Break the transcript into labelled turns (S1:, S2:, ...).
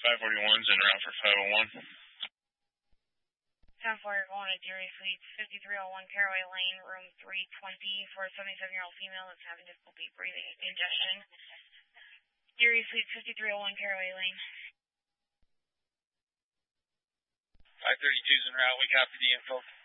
S1: 541's en route for 501.
S2: 10-4, you're going to Deary Suites, 5301 Caraway Lane, room 320, for a 77-year-old female that's having difficulty breathing congestion. Deary Suites, 5301 Caraway Lane.
S1: 532's en route, we copy the info.